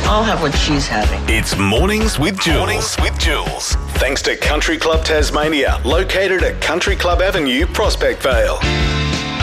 I'll have what she's having. It's Mornings with Jules. Thanks to Country Club Tasmania, located at Country Club Avenue, Prospect Vale.